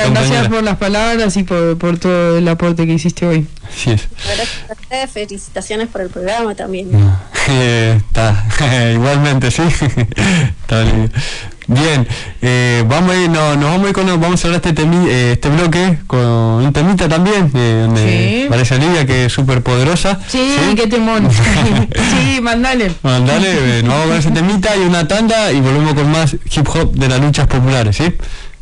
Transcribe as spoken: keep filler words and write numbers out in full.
gracias por las palabras y por, por todo el aporte que hiciste hoy. Así es. Gracias a ustedes, felicitaciones por el programa también. No, eh, está, igualmente, sí. Está bien. Bien, eh, vamos a ir, no, nos vamos a ir con, vamos a cerrar este temi, eh, este bloque con un temita también, eh, donde sí. Vanessa Olivia, que es súper poderosa. Sí, ¿sí? Qué temón. Sí, mandale. Mandale, eh, nos vamos con ese temita y una tanda y volvemos con más hip hop de las luchas populares, ¿sí?